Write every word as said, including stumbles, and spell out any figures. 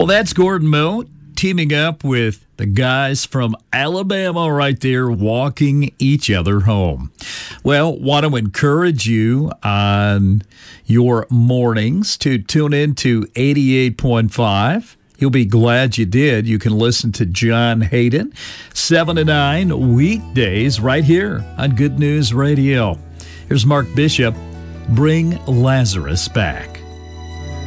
Well, that's Gordon Moe teaming up with the guys from Alabama right there walking each other home. Well, want to encourage you on your mornings to tune in to eighty-eight point five. You'll be glad you did. You can listen to John Hayden, seven to nine weekdays right here on Good News Radio. Here's Mark Bishop. Bring Lazarus back.